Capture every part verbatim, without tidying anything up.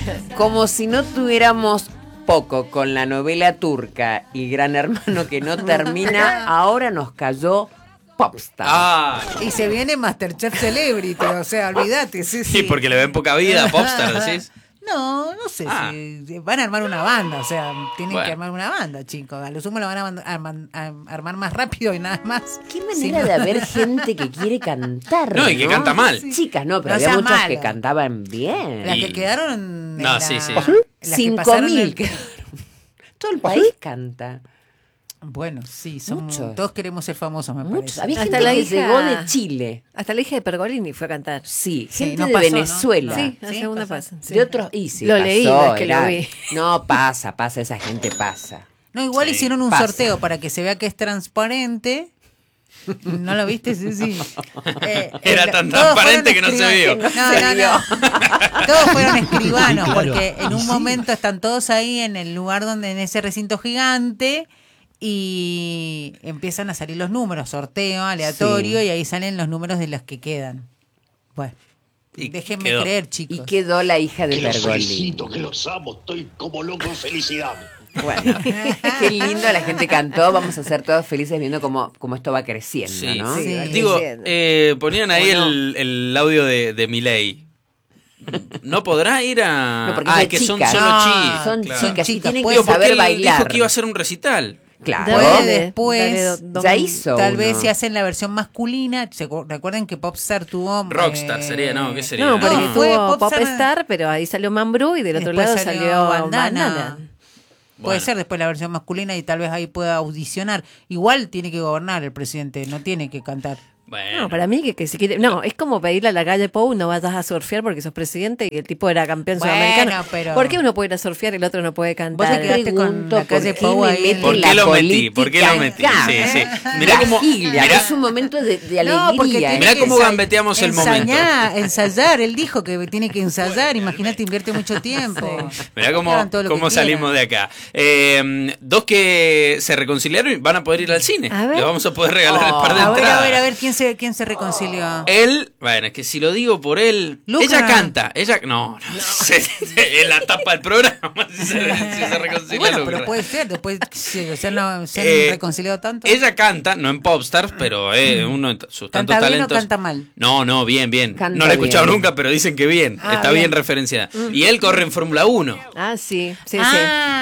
Como si no tuviéramos poco con la novela turca y Gran Hermano que no termina, ahora nos cayó Popstar. Ah. Y se viene Masterchef Celebrity, o sea, olvídate. Sí, sí. Sí, porque le ven poca vida a Popstar, decís. No, no sé Ah. si van a armar una banda, o sea, tienen Bueno. que armar una banda, chicos. A lo sumo la van a, mand- a man- a armar más rápido y nada más. Qué Sí, manera no. de haber gente que quiere cantar. No, y que canta mal. Chicas, no, pero No había sea muchas malo. que cantaban bien. Las Y- que quedaron. en No, la- sí, sí. las que Cinco pasaron mil el- quedaron. Todo el país canta. Bueno, sí, somos, Muchos. todos queremos ser famosos, me Muchos. parece. Había Hasta gente la que hija- llegó de Chile. Hasta la hija de Pergolini fue a cantar. Sí, Sí, gente no de pasó, ¿no? Venezuela. Sí, ¿Sí? la segunda ¿Pasó? pasa. sí. De otros, y sí, Lo pasó, leí, no es que lo era- vi. No, pasa, pasa, esa gente pasa. No, igual Sí, hicieron un pasa. sorteo para que se vea que es transparente. ¿No lo viste? Sí, sí. Eh, Era el- tan todos transparente fueron que no se vio. escriba- No, no, no. Todos fueron escribanos, Sí, claro. porque en Y un sí. momento están todos ahí en el lugar donde, en ese recinto gigante, y empiezan a salir los números, sorteo aleatorio, Sí. y ahí salen los números de los que quedan. Bueno, Y déjenme quedó. creer, chicos. Y quedó la hija de Que los Pergolini. felicito, que los amo, estoy como loco de felicidad. Bueno, qué lindo la gente cantó. Vamos a ser todos felices viendo cómo, cómo esto va creciendo, Sí. ¿no? Sí. Digo, Creciendo. eh, ponían ahí ¿O no? el, el audio de, de Milei. ¿No podrá ir a...? No, porque ah, es es que de son chicas. solo No, chicas. Son claro. chicas y chicas, tienen que puede- Digo, porque saber él bailar. dijo que iba a hacer un recital. Claro. Puede Dale, después, dale, do- do- Ya hizo tal uno. vez si hacen la versión masculina. Se acu- recuerden que Popstar tuvo Rockstar eh, sería, ¿no? ¿Qué sería? No, porque No, fue tuvo Popstar- Popstar, pero ahí salió Mambrú y del otro Después lado salió salió Bandana. Bandana. Puede Bueno. ser después la versión masculina y tal vez ahí pueda audicionar. Igual tiene que gobernar el presidente, no tiene que cantar. Bueno. No, para mí que, que si quiere. No, es como pedirle a la calle Pou, no vayas a surfear porque sos presidente y el tipo era campeón Bueno, sudamericano. pero- ¿Por qué uno puede ir a surfear y el otro no puede Vos cantar? te quedaste con Pregunto, la calle ¿por qué Pou me ahí. meten ¿Por qué la lo metí? ¿Por qué lo metí? política Sí, sí. acá? Mirá cómo... Vigilia, mirá- es un momento de, de alegría. No, porque tiene Mirá que cómo ensa- gambeteamos el momento. ensayar, ensayar. Él dijo que tiene que ensayar. Imagínate, invierte mucho tiempo. Mirá cómo, Hagan todo lo que cómo salimos de quieran. acá. Eh, dos que se reconciliaron y van a poder ir al cine. A ver. Le vamos a poder regalar el par de A ver, entradas. a ver, a ver, ¿quién se, quién se reconcilió? Él, bueno, es que si lo digo por él, Luca. ella canta, ella, no, no, sé, en la tapa del programa, si se, si se reconcilia Bueno, Luca. pero puede ser, después se, se han, se han Eh, reconciliado tanto. Ella canta, no en Popstars, pero eh, uno de sus tantos ¿Canta bien o talentos. canta mal? No, no, bien, bien. Canta no la he escuchado bien. nunca, pero dicen que bien. Ah, Está bien, bien. referenciada. Y él corre en Fórmula uno. Ah, sí, sí, sí.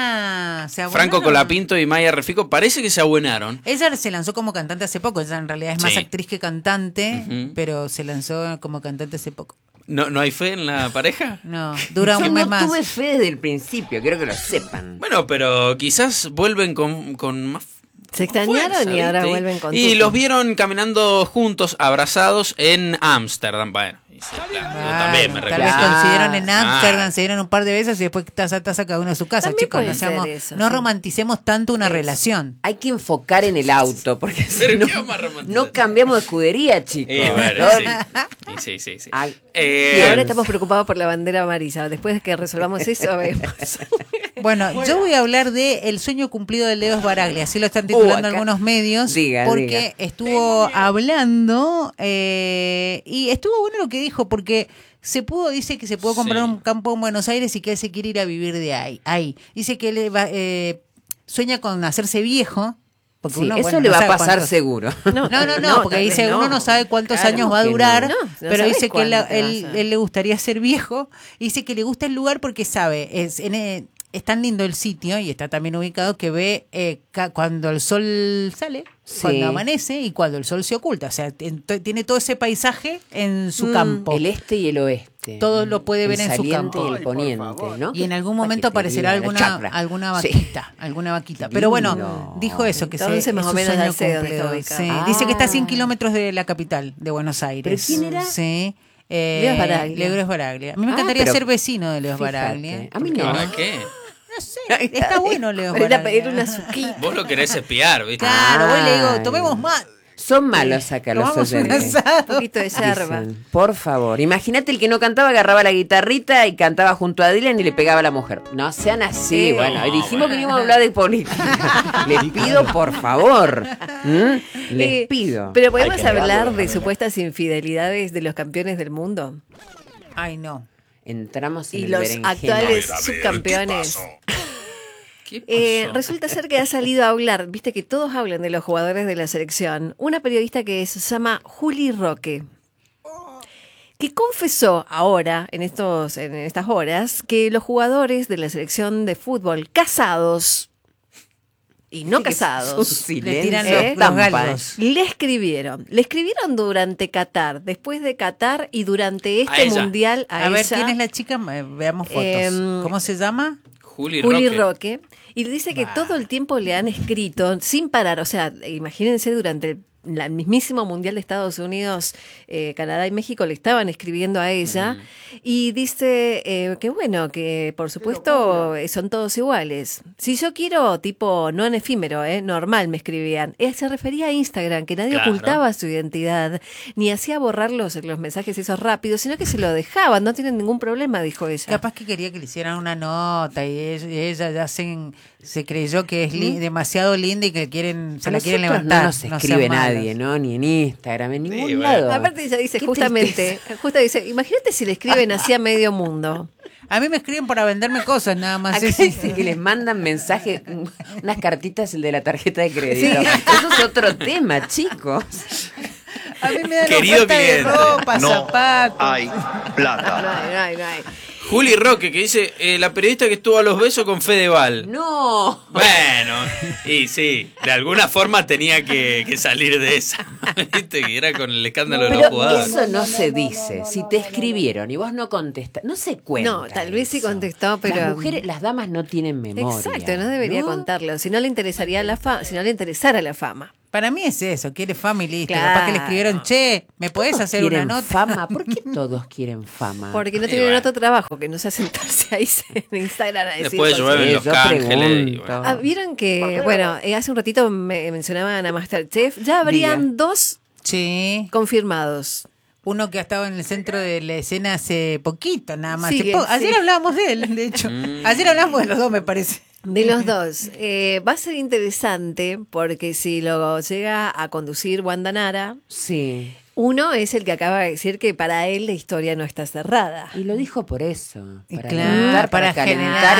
ah, se Franco abuenaron. Colapinto y Maya Refico parece que se abuenaron. Ella se lanzó como cantante hace poco. Ella en realidad es más Sí. actriz que cantante, Ujú. pero se lanzó como cantante hace poco. ¿No, ¿No hay fe en la pareja? No, dura Yo un mes no más. tuve fe desde el principio, quiero que lo sepan. Bueno, pero quizás vuelven con, con más. Se extrañaron fuerza, y ahora ¿viste? vuelven con Y tutti. los vieron caminando juntos, abrazados en Ámsterdam. Bueno, y sí, claro, yo Ah, también me tal recuerdo. vez recuerdo. coincidieron en Ah. Ámsterdam, se dieron un par de veces y después taza a taza cada uno a su casa, También chicos. puede No, ser seamos- eso, no sí. romanticemos tanto una relación. Hay que enfocar en el auto, porque si Pero no, ¿qué vamos a romantizar? no cambiamos de escudería, chicos. Y bueno, ¿no? sí. Y sí, sí, sí. Ay, Eh, Y ahora estamos preocupados por la bandera amarilla. Después de que resolvamos eso, vemos. Bueno, yo voy a hablar de El sueño cumplido de Leo Sbaraglia, así lo están titulando acá- algunos medios, Diga, porque diga. estuvo hablando eh, y estuvo bueno lo que dijo, porque se pudo, dice que se pudo comprar Sí. un campo en Buenos Aires y que él se quiere ir a vivir de ahí. ahí. Dice que él va, eh, sueña con hacerse viejo. Porque sí, uno, eso bueno, le no va a sabe pasar cuántos- seguro. No, no, no, porque tal dice, vez no. uno no sabe cuántos Claro años va a que durar, no. No, no pero sabes dice que él, cuándo te él- vas a- él le gustaría ser viejo, y dice que le gusta el lugar porque sabe, es, en, eh, es tan lindo el sitio y está también ubicado que ve eh, ca- cuando el sol sale, Sí. cuando amanece y cuando el sol se oculta, o sea, en- to- tiene todo ese paisaje en su Mm, campo. El este y el oeste. Todo lo puede El ver en su saliente campo. y el poniente, ¿no? Y en algún momento Para que te aparecerá diga la alguna chacra. alguna Sí. vaquita, alguna vaquita. Qué Pero bueno, lindo. dijo eso, que se, Entonces, es más o su menos ya sueño sé dónde está cumplido. ubicado. Sí. Ah. Dice que está a cien kilómetros de la capital de Buenos Aires. ¿Pero quién era? Sí. Eh, Leo Sbaraglia. Leo Sbaraglia. A mí me Ah, encantaría pero ser vecino de Leo fíjate. Sbaraglia. A mí porque- no. ¿Para qué? No sé, está bueno Leo Para ir a Sbaraglia. pedir una suquita. Vos lo querés espiar, ¿viste? Claro, voy y le digo, Ay. tomemos más. Son malos acá los Tomamos un oyentes. Un asado. poquito de yerba. Dicen, por favor, imagínate el que no cantaba, agarraba la guitarrita y cantaba junto a Dylan y le pegaba a la mujer. No sean así, Sí. bueno, y No, dijimos bueno. que no íbamos a hablar de política. Les pido, por favor. ¿Mm? Les Eh, pido. Pero podemos Hay que negarlo, hablar de Javier. supuestas infidelidades de los campeones del mundo. Ay, no. entramos en Y el los berenjena. actuales A ver, subcampeones. ¿Qué pasó? Eh, resulta ser que ha salido a hablar, viste que todos hablan de los jugadores de la selección, una periodista que se llama Juli Roque, que confesó ahora, en, estos, en estas horas, que los jugadores de la selección de fútbol casados y no Un casados silencio Le tiran los- los, los estampa, galgos. le escribieron. Le escribieron durante Qatar, después de Qatar y durante este ella. mundial a, A ver, ella, ¿quién es la chica? Eh, Veamos fotos. Em, ¿Cómo se llama? Juli, Juli Roque. Roque, y dice que todo el tiempo le han escrito sin parar, o sea, imagínense durante el, la- el mismísimo Mundial de Estados Unidos, eh, Canadá y México le estaban escribiendo a ella, y dice eh, que bueno, que por supuesto eh, son todos iguales. Si yo quiero, tipo, no en efímero, eh, normal me escribían. Eh, se refería a Instagram, que nadie Claro. ocultaba su identidad, ni hacía borrar los, los mensajes esos rápidos, sino que se lo dejaban, no tienen ningún problema, dijo ella. Capaz que quería que le hicieran una nota y ella, y ella ya se, se creyó que es li- demasiado linda y que quieren se A la quieren nosotros levantar. no nos sean escribe malos. nadie, ¿no? Ni en Instagram, en ningún bueno. lado. Aparte ella dice Qué justamente, justo dice, imagínate si le escriben así a medio mundo. A mí me escriben para venderme cosas nada más. Acá Ceci. dice que les mandan mensajes, unas cartitas, el de la tarjeta de crédito. Eso es otro tema, chicos. A mí me dan Querido oferta de cliente, ropa, No zapatos. hay plata. No hay, no hay, no hay. Juli Roque, que dice, eh, la periodista que estuvo a los besos con Fedeval. No. Bueno, y sí, de alguna forma tenía que, que salir de esa. ¿Viste? Que era con el escándalo de los Pero jugadores. eso no se dice. Si te escribieron y vos no contestas, no se cuenta. No, tal vez sí eso. contestó, pero- Las mujeres, las damas no tienen memoria. Exacto, no debería contarlo. Si no le interesaría la fama, si no le interesara la fama. Para mí es eso, quiere fama y listo. Claro. Capaz que le escribieron, che, ¿me podés hacer una Quieren nota? fama. ¿Por qué todos quieren fama? Porque no Y tienen bueno. otro trabajo que no sea sentarse ahí en Instagram a decir Después cosas. llueven Sí, los yo cángeles. y pregunto. bueno. Ah, vieron que, bueno, eh, hace un ratito me mencionaban a Masterchef, ya habrían Diga. dos Sí. confirmados. Uno que ha estado en el centro de la escena hace poquito, nada más. Sigue, Hace po- Ayer sí. hablábamos de él, de hecho. Ayer hablamos de los dos, me parece. De los dos. Eh, va a ser interesante porque si lo llega a conducir Wanda Nara, Sí. uno es el que acaba de decir que para él la historia no está cerrada. Y lo dijo por eso. Y Para claro, calentar, para para calentar generar